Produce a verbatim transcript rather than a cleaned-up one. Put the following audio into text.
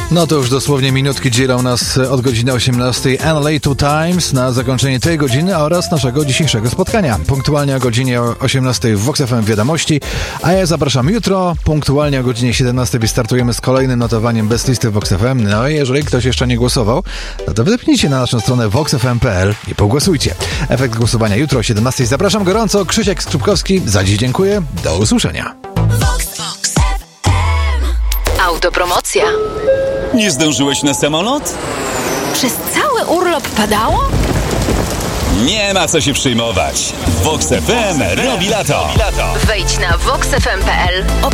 No to już dosłownie minutki dzielą nas od godziny osiemnastej and L A two Times na zakończenie tej godziny oraz naszego dzisiejszego spotkania. Punktualnie o godzinie osiemnastej w Vox F M Wiadomości, a ja zapraszam jutro. Punktualnie o godzinie siedemnastej wystartujemy z kolejnym notowaniem Best Listy Vox F M. No i jeżeli ktoś jeszcze nie głosował, no to wydepnijcie na naszą stronę vox f m kropka p l i pogłosujcie. Efekt głosowania jutro o siedemnastej. Zapraszam gorąco. Krzysiek Skrupkowski. Za dziś dziękuję. Do usłyszenia. Autopromocja. Nie zdążyłeś na samolot? Przez cały urlop padało? Nie ma co się przejmować. Vox F M robi lato. Wejdź na vox f m kropka p l.